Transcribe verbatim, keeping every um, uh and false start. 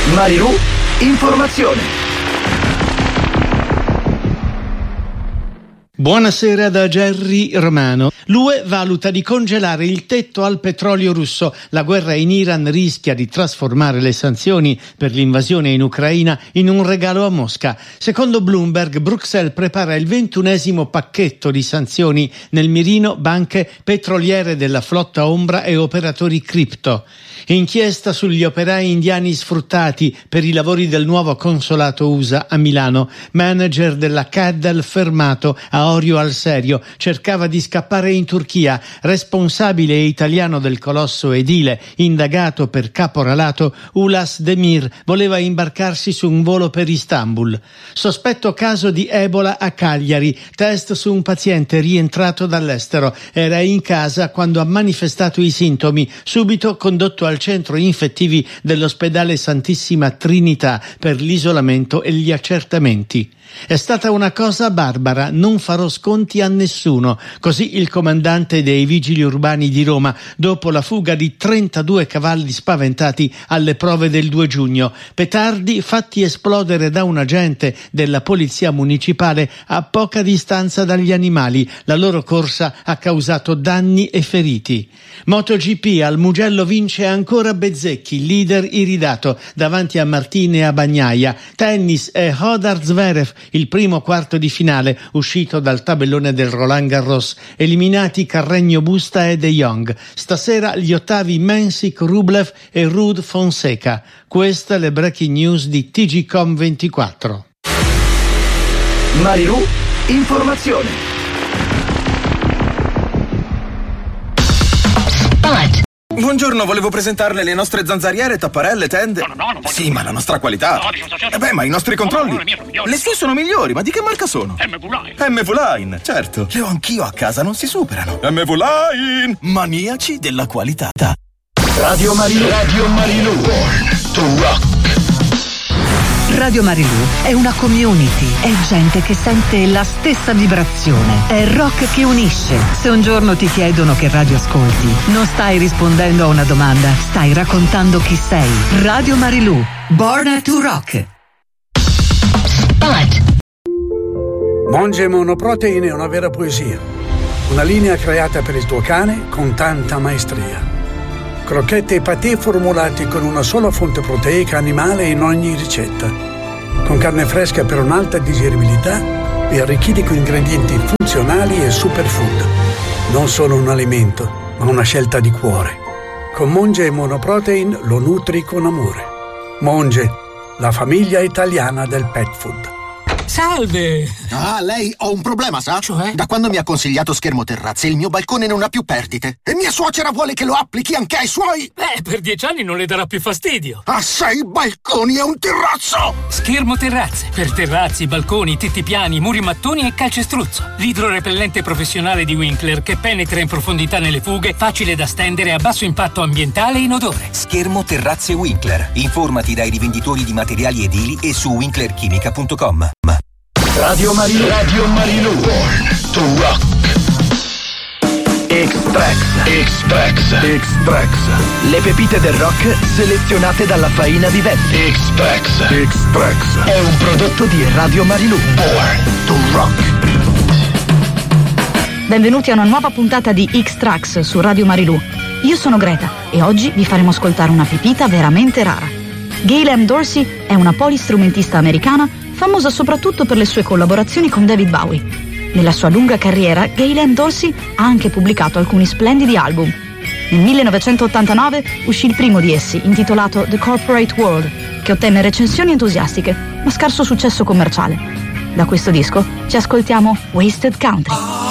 Marilù Informazione. Buonasera da Gerry Romano. L'U E valuta di congelare il tetto al petrolio russo. La guerra in Iran rischia di trasformare le sanzioni per l'invasione in Ucraina in un regalo a Mosca. Secondo Bloomberg, Bruxelles prepara il ventunesimo pacchetto di sanzioni nel mirino banche petroliere della flotta ombra e operatori cripto. Inchiesta sugli operai indiani sfruttati per i lavori del nuovo consolato U S A a Milano. Manager della Caddel fermato a Orio al Serio, cercava di scappare in Turchia. Responsabile italiano del colosso edile, indagato per caporalato, Ulas Demir voleva imbarcarsi su un volo per Istanbul. Sospetto caso di Ebola a Cagliari, test su un paziente rientrato dall'estero. Era in casa quando ha manifestato i sintomi, subito condotto al centro infettivi dell'ospedale Santissima Trinità per l'isolamento e gli accertamenti. È stata una cosa barbara, non farò sconti a nessuno, così il comandante dei vigili urbani di Roma dopo la fuga di trentadue cavalli spaventati alle prove del due giugno. Petardi fatti esplodere da un agente della polizia municipale a poca distanza dagli animali. La loro corsa ha causato danni e feriti. MotoGP, al Mugello vince ancora Bezzecchi, leader iridato davanti a Martini e a Bagnaia. Tennis e Hodar Zverev, il primo quarto di finale uscito dal tabellone del Roland Garros, eliminati Carreño Busta e De Jong. Stasera gli ottavi Mensik, Rublev e Ruud Fonseca. Queste le breaking news di T G Com ventiquattro. Marilù Informazione. Buongiorno, volevo presentarle le nostre zanzariere, tapparelle, tende. No, no, no, non sì, ma la nostra qualità. No, dico, certo. Eh beh, ma i nostri controlli. No, no, le mie sono migliori. Le sue sono migliori, ma di che marca sono? M V Line. M V Line, certo. Le ho anch'io a casa, non si superano. M V Line, maniaci della qualità. Radio Marilù. Radio Marilù. Born to rock. Radio Marilù è una community, è gente che sente la stessa vibrazione, è rock che unisce. Se un giorno ti chiedono che radio ascolti, non stai rispondendo a una domanda, stai raccontando chi sei. Radio Marilù, Born to Rock. Spot. Monge Monoprotein è una vera poesia, una linea creata per il tuo cane con tanta maestria. Crocchette e patè formulati con una sola fonte proteica animale in ogni ricetta, con carne fresca per un'alta digeribilità e arricchiti con ingredienti funzionali e superfood. Non solo un alimento, ma una scelta di cuore. Con Monge Monoprotein lo nutri con amore. Monge, la famiglia italiana del pet food. Salve! Ah, lei, ho un problema, sa? Cioè? Da quando mi ha consigliato Schermo Terrazze, il mio balcone non ha più perdite. E mia suocera vuole che lo applichi anche ai suoi... Beh, per dieci anni non le darà più fastidio. Ha sei balconi e un terrazzo! Schermo Terrazze. Per terrazzi, balconi, tetti piani, muri mattoni e calcestruzzo. L'idrorepellente professionale di Winkler che penetra in profondità nelle fughe, facile da stendere, a basso impatto ambientale e inodore. Schermo Terrazze Winkler. Informati dai rivenditori di materiali edili e su winkler chimica punto com. Radio Marilù. Radio Marilù. Born to rock. X-Trax. X-Trax. X-Trax. Le pepite del rock selezionate dalla Faina Vivente. X-Trax. X-Trax. È un prodotto di Radio Marilù. Born to rock. Benvenuti a una nuova puntata di X-Trax su Radio Marilù. Io sono Greta e oggi vi faremo ascoltare una pepita veramente rara. Gayle Ann Dorsey è una polistrumentista americana famosa soprattutto per le sue collaborazioni con David Bowie. Nella sua lunga carriera, Gayle Ann Dorsey ha anche pubblicato alcuni splendidi album. Nel millenovecentottantanove uscì il primo di essi, intitolato The Corporate World, che ottenne recensioni entusiastiche, ma scarso successo commerciale. Da questo disco ci ascoltiamo Wasted Country.